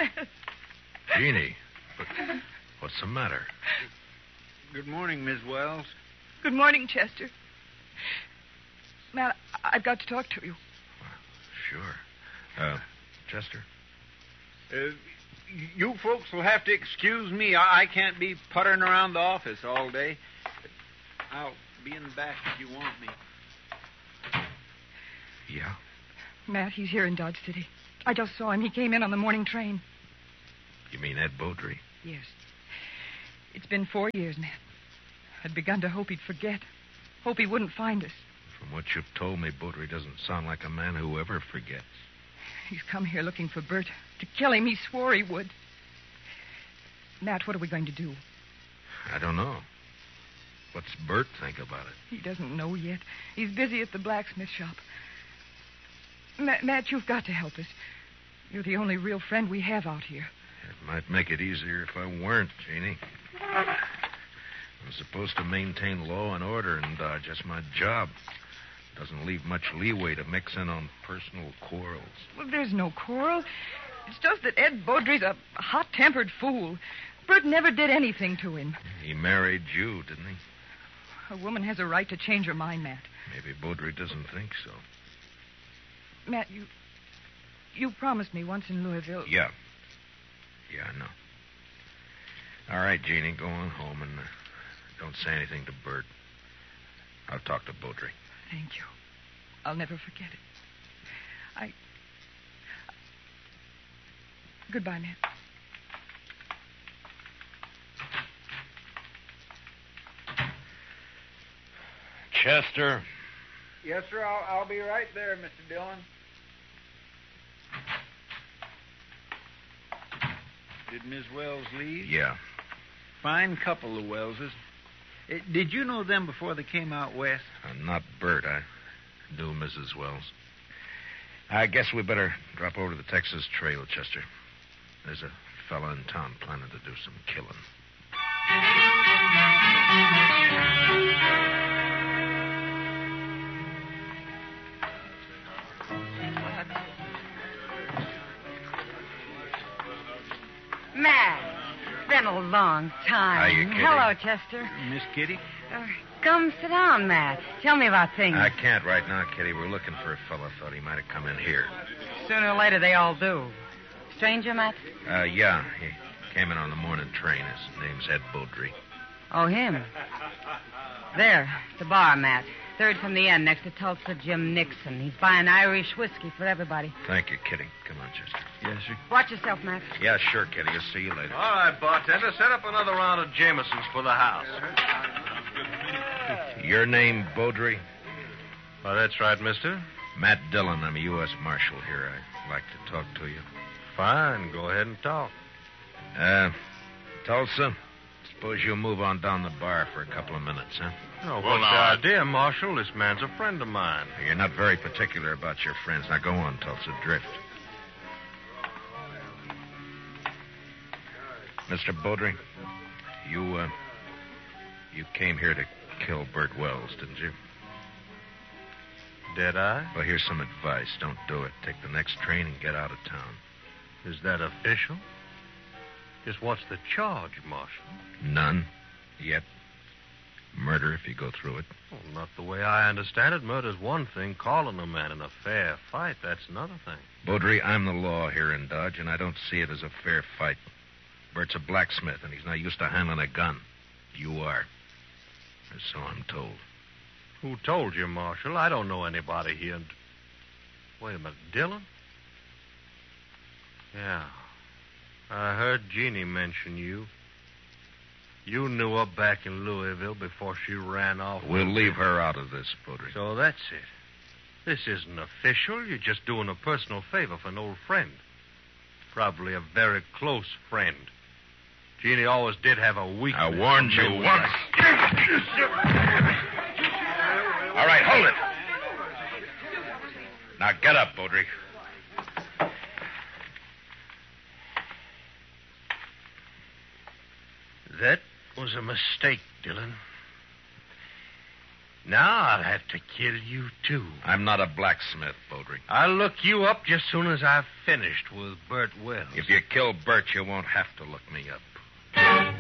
Jeannie, what's the matter? Good morning, Miss Wells. Good morning, Chester. Matt, I've got to talk to you. Sure. Chester? You folks will have to excuse me. I can't be puttering around the office all day. I'll be in the back if you want me. Yeah? Matt, he's here in Dodge City. I just saw him. He came in on the morning train. You mean Ed Beaudry? Yes. It's been 4 years, Matt. I'd begun to hope he'd forget. Hope he wouldn't find us. From what you've told me, Beaudry doesn't sound like a man who ever forgets. He's come here looking for Bert. To kill him, he swore he would. Matt, what are we going to do? I don't know. What's Bert think about it? He doesn't know yet. He's busy at the blacksmith shop. Matt, you've got to help us. You're the only real friend we have out here. It might make it easier if I weren't, Jeannie. I'm supposed to maintain law and order in Dodge. That's my job. Doesn't leave much leeway to mix in on personal quarrels. Well, there's no quarrel. It's just that Ed Beaudry's a hot-tempered fool. Bert never did anything to him. He married you, didn't he? A woman has a right to change her mind, Matt. Maybe Beaudry doesn't think so. Matt, you promised me once in Louisville. Yeah. Yeah, I know. All right, Jeannie, go on home and don't say anything to Bert. I'll talk to Beaudry. Thank you. I'll never forget it. Goodbye, Matt. Chester. Yes, sir. I'll be right there, Mr. Dillon. Did Miss Wells leave? Yeah. Fine couple, the Wellses. Did you know them before they came out west? Not Bert. I knew Mrs. Wells. I guess we better drop over to the Texas Trail, Chester. There's a fella in town planning to do some killing. Matt, it's been a long time. Hiya, Kitty. Hello, Chester. Miss Kitty? Come sit down, Matt. Tell me about things. I can't right now, Kitty. We're looking for a fella. Thought he might have come in here. Sooner or later, they all do. Stranger, Matt? Yeah. He came in on the morning train. His name's Ed Beaudry. Oh, him. There, the bar, Matt. Third from the end, next to Tulsa Jim Nixon. He's buying Irish whiskey for everybody. Thank you, Kitty. Come on, Chester. Yes, sir. Watch yourself, Matt. Yeah, sure, Kitty. I'll see you later. All right, bartender, set up another round of Jameson's for the house. Your name, Beaudry? Oh, that's right, mister. Matt Dillon. I'm a U.S. Marshal here. I'd like to talk to you. Fine, go ahead and talk. Tulsa, suppose you'll move on down the bar for a couple of minutes, huh? Oh, what's the idea, Marshal? This man's a friend of mine. You're not very particular about your friends. Now go on, Tulsa. Drift. Mr. Beaudry, you came here to kill Bert Wells, didn't you? Did I? Well, here's some advice. Don't do it. Take the next train and get out of town. Is that official? Just what's the charge, Marshal? None. Yet. Murder if you go through it. Well, not the way I understand it. Murder's one thing. Calling a man in a fair fight, that's another thing. Beaudry, I'm the law here in Dodge, and I don't see it as a fair fight. Bert's a blacksmith, and he's not used to handling a gun. You are. Or so I'm told. Who told you, Marshal? I don't know anybody here. Wait a minute, Dillon? Yeah. I heard Jeannie mention you. You knew her back in Louisville before she ran off. We'll leave her out of this, Beaudry. So that's it. This isn't official. You're just doing a personal favor for an old friend. Probably a very close friend. Jeannie always did have a weakness. I warned you once. All right, hold it. Now get up, Beaudry. That was a mistake, Dillon. Now I'll have to kill you, too. I'm not a blacksmith, Beaudry. I'll look you up just soon as I've finished with Bert Wells. If you kill Bert, you won't have to look me up.